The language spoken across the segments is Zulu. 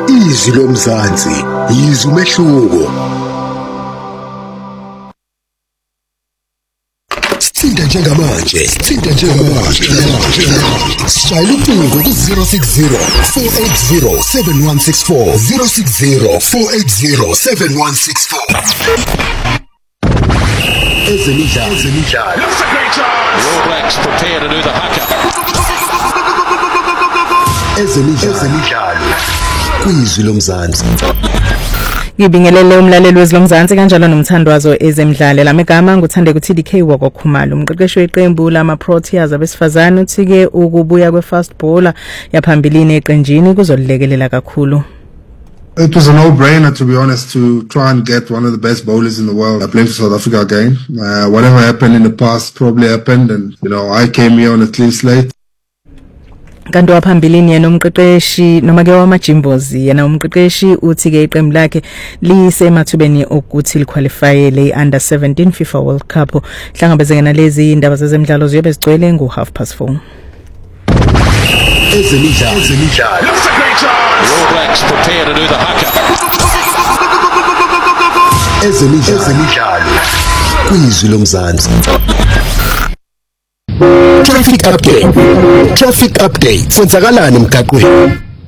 Izwi lomzansi, izwi umehluko. Sithinta njengamanje. Shayela ucingo ku-060 480 7164 060 480 7164. Ezemidlalo. That's a great chance. All Blacks prepare to do the haka. Ezemidlalo. Kwizwi lomzansi. Ngibingelele umlaleli wezilomzansi kanjalo nomthandwazo ezemidlalo lamagama nguthande kuthi DK wakwakhumalo umqeqeshi weqembu lama Proteas abesifazane uthike ukubuya kwe-fast bowler yaphambilini eqenjini kuzolekelela kakhulu. It was a no-brainer, to be honest, to try and get one of the best bowlers in the world playing for South Africa again. Whatever happened in the past probably happened, and I came here on a clean slate. Kanti waphambilini yena umqeqeshi noma ke wamajimbozi yena umqeqeshi uthi ke iqembu lakhe lisemathubeni ukuthi liqualifyele under 17 FIFA World Cup. Hlangabezekana lezi indaba zezemidlalo ziyobe zigcwele ngo4:30. Ezemidlalo. That's a great chance. All Blacks prepare to do the haka. Ezemidlalo. Kwizwi lomzansi. Traffic update. Kwenzakalani emgaqweni?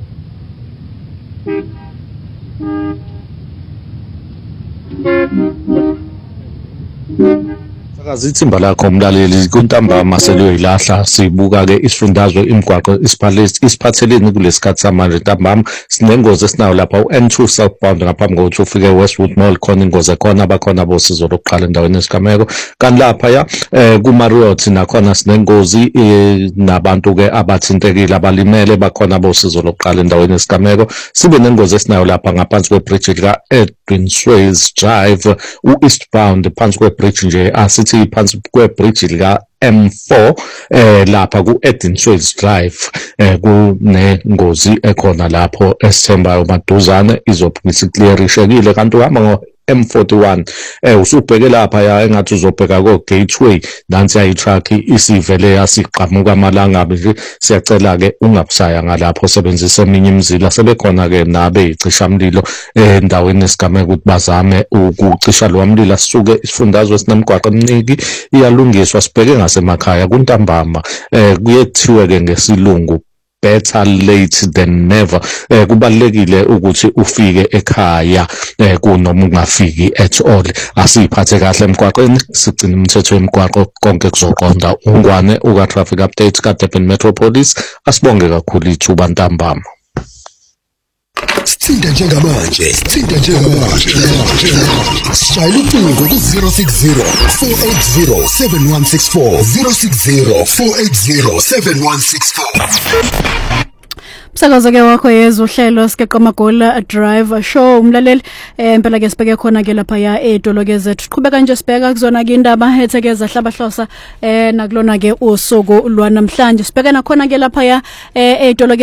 Azithimba lakho umlaleli kuntambama seliyoyilahla sibuka ke isifundazwe imigwaqo isiphatheleni kulesikhathi samanje ntambama sinengozi esinayo lapha uN2 southbound ngaphambi kokuthi ufike Westwood Mall khona ingozi ekhona abakhona bosizo lokuqala endaweni yesigameko kanti lapha ya kuMarriott nakhona sinengozi nabantu ke abathintekile abalimele bakhona bosizo lokuqala endaweni yesigameko sibe nengozi esinayo lapha ngaphansi kwebridge lika Edwin Swales Drive uEastbound phansi kwebridge nje asithi phansi kwebridge lika M4 lapha ku-Edwin Swales Drive kunengozi ekhona lapho esithembayo maduzane izophikisa clearishekile kanti uhamba M41 usubheke lapha ya engathi uzobheka ko Gateway nansi ayitruck isivele yasiqhamuka amalangabe nje siyacela ke ungabusaya ngalapho sebenzisa eminye imizila sebekhona ke nabe icishamlilo endaweni esigameka ukuthi bazame ukucisha lo mlilo sisuke isifundazwe sinemgwaqo eminingi iyalungiswa sibheke ngasemakhaya kuntambama kuyethiwe ke ngesilungu better late than never kubalekile ukuthi ufike ekhaya kunoma ungafiki at all asiphathe kahle emgwaqweni sigcina imithetho yemigwaqo konke kuzoqonda ungwane uka traffic updates ka Durban Metropolis asibonge kakhulu ithuba ntambama. Sithinta njengamanje. Shayela ucingo ku-060 480 7164 060 480 7164. Msakazo ke wakho yezuhlelo sikeqa magola drive show umlaleli impela ke sibeke khona ke lapha ya edoloke zethu siqhubeka nje sibheka kuzona ke indaba ethekeza hlabahlosa nakulona ke usuku lwanamhlanje sibhekana khona ke lapha ya edoloke